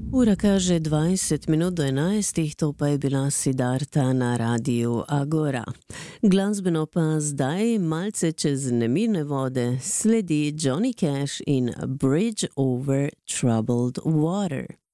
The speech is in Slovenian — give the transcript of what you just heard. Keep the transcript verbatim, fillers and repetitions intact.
Ura kaže dvajset minut do enajstih, to pa je bila Siddharta na radiju Agora. Glasbeno pa zdaj, malce čez nemirne vode, sledi Johnny Cash in Bridge over Troubled Water.